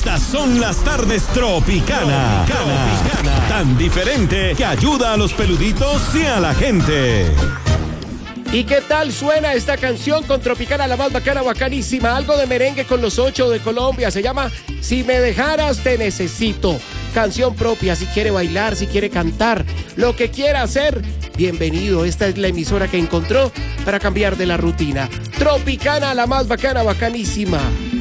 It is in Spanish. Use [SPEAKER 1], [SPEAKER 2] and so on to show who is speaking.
[SPEAKER 1] Estas son las tardes Tropicana. Tan diferente que ayuda a los peluditos y a la gente.
[SPEAKER 2] ¿Y qué tal suena esta canción con Tropicana, la más bacana, bacanísima? Algo de merengue con los 8 de Colombia. Se llama Si me dejaras te necesito. Canción propia, si quiere bailar, si quiere cantar, lo que quiera hacer, bienvenido. Esta es la emisora que encontró para cambiar de la rutina. Tropicana, la más bacana, bacanísima.